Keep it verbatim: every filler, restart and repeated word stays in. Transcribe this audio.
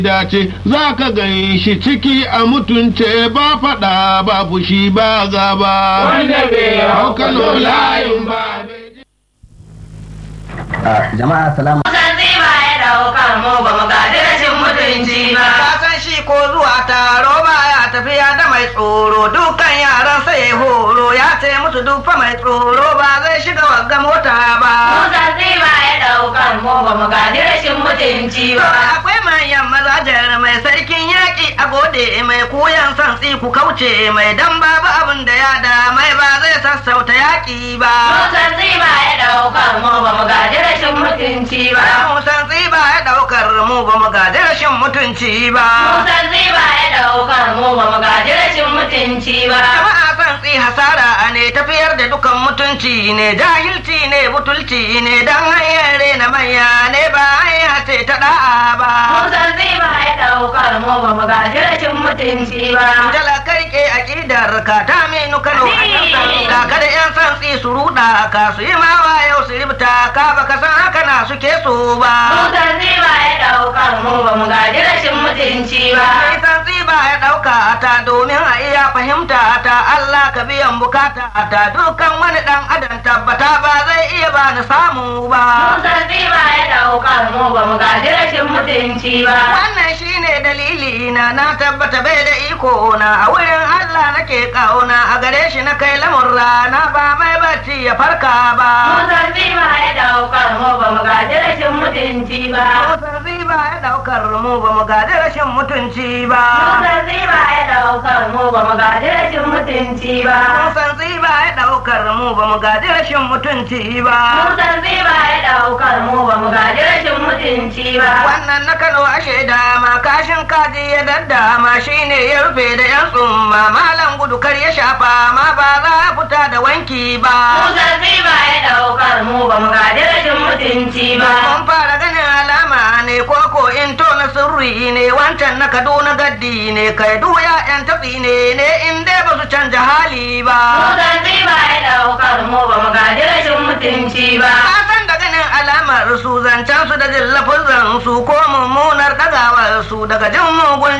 dace za ka gan shi ciki a mutunce ba faɗa ba fushi ba gaba wanda bai hau Kano layin ba jama'a salamu daukar mu ba mu gaji rashin mutunci ba. Ka san shi ko zuwa taro ba ya tafiya da mai tsoro dukkan yaran sai ya horo ya ce musu dufa mai tsoro ba zai shiga wagga mota ba. Musa zai ba ya daukar mu ba mu gaji rashin mutunci ba. Akwai manyan mazajen mai sarkin yaƙi a gode mai koyan santsi ku kauce mai dan babu abin da ya da mai ba zai sassauta yaƙi ba. Musa zai ba ya daukar mu ba mu gaji rashin mutunci ba. Musa zai ba ya daukar mu ba mu gaji rashin mutunci ba. Musan zai ba ya daukar mu ba mu gaji rashin mutunci ba. Jama'a san tsi hasara ne tafiyar da dukan mutunci ne jahilci ne butulci ne dan hanyar rena manya ne ba hanya ce ta da'a ba. Musan zai ba ya daukar mu ba mu gaji rashin mutunci ba. Talakai ke akidar ka ta minu Kano a yan ka kada yan san tsi su ruda ka su yi mawa yau su ribta ka baka san haka na suke so ba. Musan zai ba ya daukar mu ba mu gaji rashin mutunci ba. Sai san ba ya dauka ta domin a iya fahimta ta Allah ka biyan bukata ta dukkan wani dan adam tabbata ba zai iya ba ni samu ba. Musan ba ya daukar mu ba mu gaji rashin mutunci ba. Wannan shine dalili na na tabbata bai da iko na a wurin Allah nake kauna a gare shi na kai lamurra na ba mai bacci ya farka ba. Musan ba ya daukar mu ba mu gaji rashin mutunci ba. Musan ba ya daukar mu ba mu gaji rashin mutunci ba. Musan ba ya daukar mu ba mu gaji rashin mutunci ba. Musan ba ya daukar mu ba mu gaji rashin mutunci ba. Musan ba ya daukar mu ba mu gaji rashin mutunci ba. Wannan na Kano ashe dama kashin kaji ya daddama shine ya rufe da yan tsumma malam gudu kar ya shafa ma ba za a fita da wanki ba. Musan ba ya daukar mu ba mu gaji rashin mutunci ba. Mun fara ganin alama ne koko in to na sirri ne wancan na Kaduna gaddi ne kai duya yan tafi ne ne in dai ba su canja hali ba. Musan ba ya daukar mu ba mu gaji rashin mutunci ba. Kasan da ganin alamar su zancen su da jin lafuzan su ko mummunar dagawar su daga jin mugun